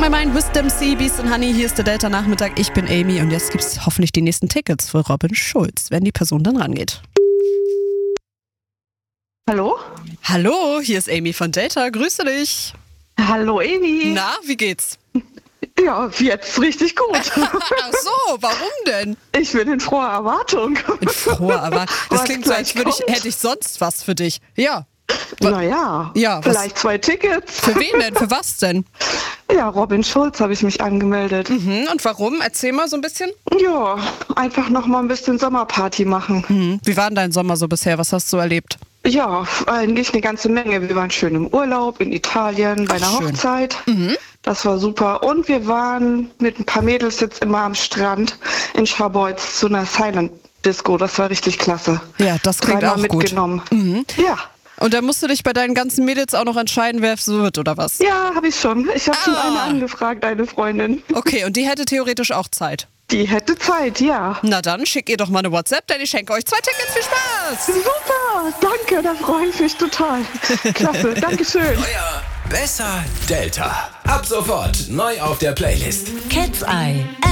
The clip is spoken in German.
My Mind, Wisdom C, Beast and Honey. Hier ist der Delta-Nachmittag. Ich bin Amy und jetzt gibt's hoffentlich die nächsten Tickets für Robin Schulz, wenn die Person dann rangeht. Hallo? Hallo, hier ist Amy von Delta. Grüße dich. Hallo Amy. Na, wie geht's? Ja, jetzt richtig gut. Ach so, warum denn? Ich bin in froher Erwartung. In froher Erwartung. Das Was klingt so, als gleich kommt. hätte ich sonst was für dich. Ja. Naja, Ja, was- vielleicht 2 Tickets. Für wen denn? Für was denn? Ja, Robin Schulz habe ich mich angemeldet. Und warum? Erzähl mal so ein bisschen. Ja, einfach noch mal ein bisschen Sommerparty machen. Wie war denn dein Sommer so bisher? Was hast du erlebt? Ja, eigentlich eine ganze Menge. Wir waren schön im Urlaub in Italien bei einer Ach, schön. Hochzeit. Das war super. Und wir waren mit ein paar Mädels jetzt immer am Strand in Scharbeutz zu einer Silent Disco. Das war richtig klasse. Ja, das klingt 3-mal auch gut. mitgenommen. Ja. Und dann musst du dich bei deinen ganzen Mädels auch noch entscheiden, wer es wird, oder was? Ja, habe ich schon. Ich habe schon Ah. eine angefragt, eine Freundin. Okay, und die hätte theoretisch auch Zeit. Die hätte Zeit, ja. Na dann, schick ihr doch mal eine WhatsApp, denn ich schenke euch 2 Tickets. Viel Spaß! Super, danke, da freue ich mich total. Klasse, Dankeschön. Euer Besser Delta. Ab sofort neu auf der Playlist. Cat's Eye.